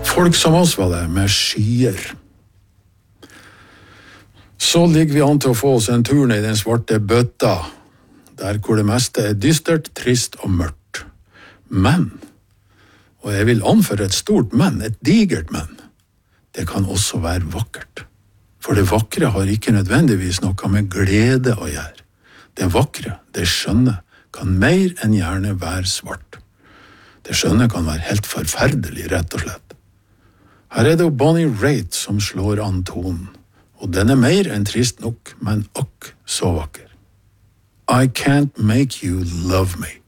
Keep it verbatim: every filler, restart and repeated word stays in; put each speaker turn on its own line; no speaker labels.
Folk som oss var det, med skyer. Så ligger vi an til å få oss en tur ned i den svarte bøtta, der hvor det meste er dystert, trist og mørkt. Men, og jeg vil anføre et stort men, et digert men, det kan også være vakkert. For det vakre har ikke nødvendigvis noe med glede å gjøre. Det vakre, det skjønne, kan mer enn gjerne være svart. Det skjønne kan være helt forferdelig, rett og slett. Her er det Bonnie Raitt som slår an tonen, og den er mer enn trist nok, men akk så vakker. I can't make you love me.